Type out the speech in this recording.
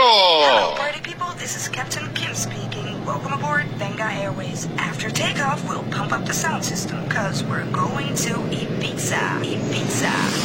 Hello, party people. This is Captain Kim speaking. Welcome aboard Venga Airways. After takeoff, we'll pump up the sound system, cause we're going to Ibiza. Ibiza.